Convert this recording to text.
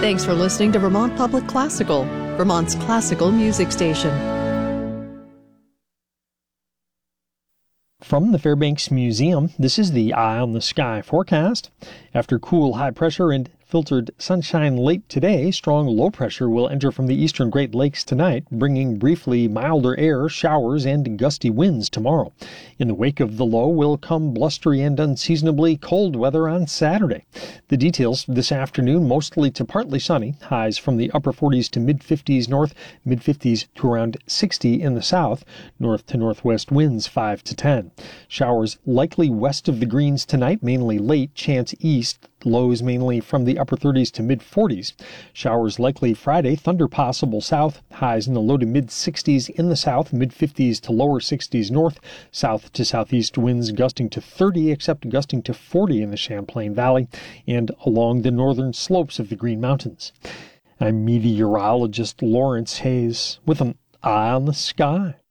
Thanks for listening to Vermont Public Classical, Vermont's classical music station. From the Fairbanks Museum, this is the Eye on the Sky forecast. After cool high pressure and filtered sunshine late today, strong low pressure will enter from the eastern Great Lakes tonight, bringing briefly milder air, showers, and gusty winds tomorrow. In the wake of the low will come blustery and unseasonably cold weather on Saturday. The details this afternoon, mostly to partly sunny, highs from the upper 40s to mid-50s north, mid-50s to around 60 in the south, north to northwest winds 5 to 10. Showers likely west of the Greens tonight, mainly late, chance east, lows mainly from the upper 30s to mid-40s. Showers likely Friday, thunder possible south, highs in the low to mid-60s in the south, mid-50s to lower 60s north, south to southeast winds gusting to 30, except gusting to 40 in the Champlain Valley and along the northern slopes of the Green Mountains. I'm meteorologist Lawrence Hayes with an Eye on the Sky.